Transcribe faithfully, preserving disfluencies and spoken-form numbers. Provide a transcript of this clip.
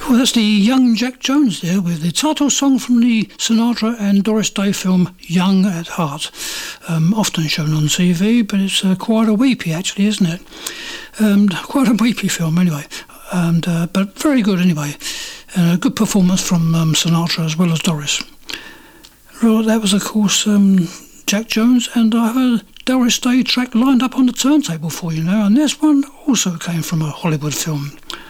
Well, that's the young Jack Jones there with the title song from the Sinatra and Doris Day film Young at Heart. Um, often shown on T V, but it's uh, quite a weepy actually, isn't it? Um, quite a weepy film anyway, and uh, but very good anyway. And a good performance from um, Sinatra as well as Doris. Well, that was of course um, Jack Jones, and I heard Doris Day track lined up on the turntable for you now, and this one also came from a Hollywood film.